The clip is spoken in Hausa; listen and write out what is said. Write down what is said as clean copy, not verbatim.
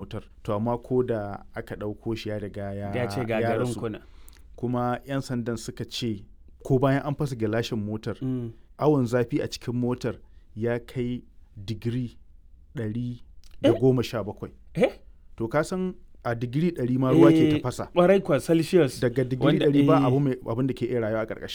motar, to amma ko da aka ɗauko shi ya riga ya ce ya gagarin rasu. kuna. Kuma 'yan sandan suka ce ko bayan an fasa gilashin motar awon zafi a cikin motar ya kai digiri 117. To ka san a digiri 100 ma ruwa ke tafasa. Ƙwarai kwa Celsius. Daga digiri 100 ba abin da ke iya rayuwa a ƙarƙashin